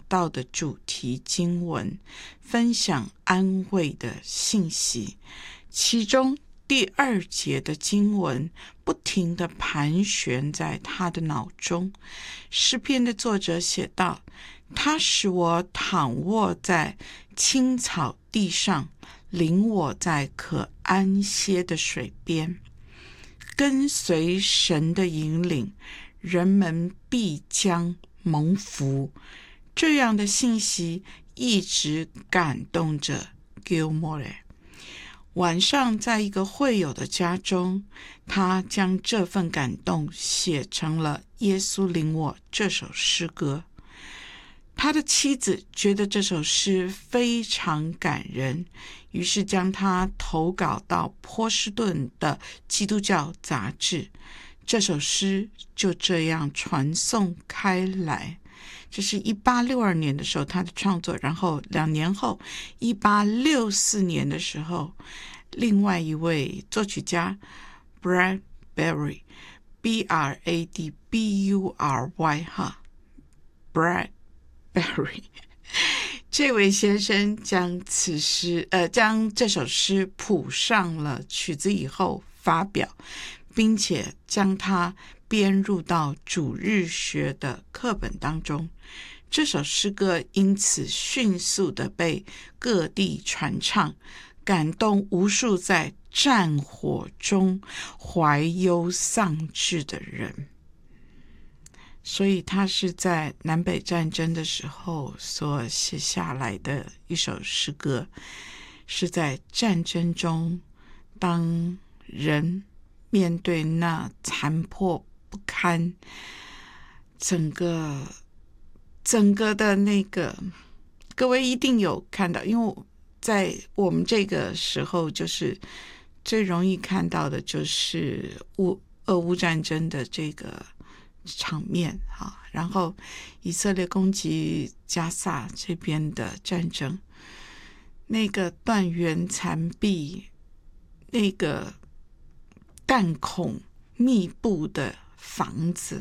到的主题经文，分享安慰的信息。其中第2节的经文不停地盘旋在他的脑中。诗篇的作者写道：他使我躺卧在青草地上，领我在可安歇的水边。跟随神的引领，人们必将蒙福。这样的信息一直感动着 Gilmore。 晚上在一个会友的家中，他将这份感动写成了《耶稣领我》这首诗歌。他的妻子觉得这首诗非常感人，于是将它投稿到波士顿的基督教杂志。这首诗就这样传颂开来。这是1862年的时候他的创作，然后2年后1864年的时候，另外一位作曲家 Bradbury B-R-A-D-B-U-R-Y Bradbury 这位先生将这首诗谱上了曲子以后发表，并且将它编入到主日学的课本当中。这首诗歌因此迅速地被各地传唱，感动无数在战火中怀忧丧志的人。所以它是在南北战争的时候所写下来的一首诗歌，是在战争中，当人面对那残破不堪，整个的那个，各位一定有看到，因为在我们这个时候就是最容易看到的就是俄乌战争的这个场面，然后以色列攻击加萨这边的战争，那个断垣残壁，那个弹孔密布的房子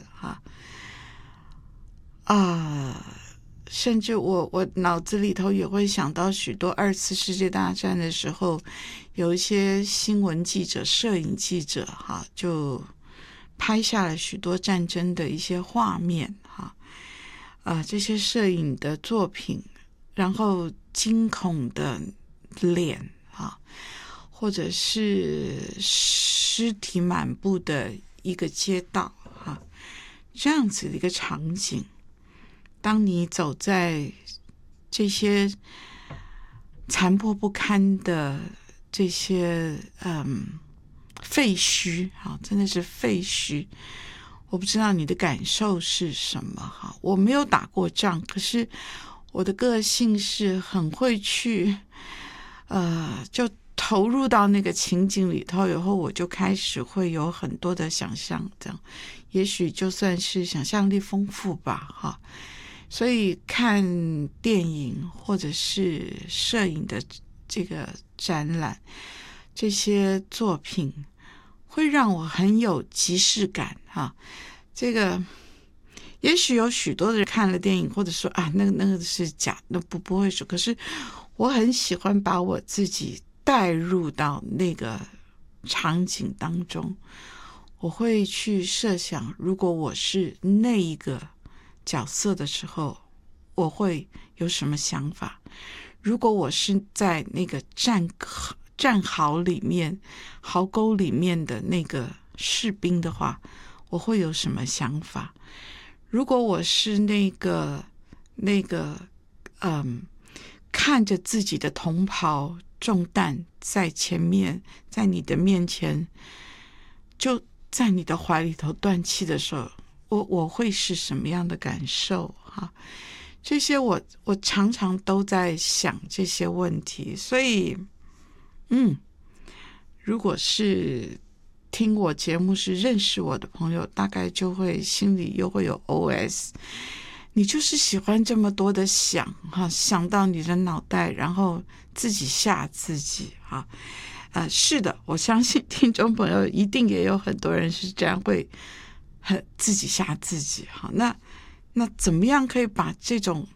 甚至我脑子里头也会想到许多2次世界大战的时候，有一些新闻记者、摄影记者就拍下了许多战争的一些画面这些摄影的作品，然后惊恐的脸或者是尸体满布的一个街道这样子的一个场景。当你走在这些残破不堪的这些废墟真的是废墟，我不知道你的感受是什么我没有打过仗，可是我的个性是很会去就投入到那个情景里头以后，我就开始会有很多的想象，这样也许就算是想象力丰富吧所以看电影或者是摄影的这个展览，这些作品会让我很有即视感这个也许有许多的人看了电影或者说那个是假的，不会说，可是我很喜欢把我自己带入到那个场景当中。我会去设想，如果我是那一个角色的时候，我会有什么想法？如果我是在那个战壕里面、壕沟里面的那个士兵的话，我会有什么想法？如果我是那个看着自己的同袍中弹在前面，在你的面前，就在你的怀里头断气的时候，我会是什么样的感受这些我常常都在想这些问题。所以如果是听我节目是认识我的朋友，大概就会心里又会有 OS， 你就是喜欢这么多的想想到你的脑袋，然后自己吓自己是的，我相信听众朋友一定也有很多人是这样，会自己吓自己那怎么样可以把这种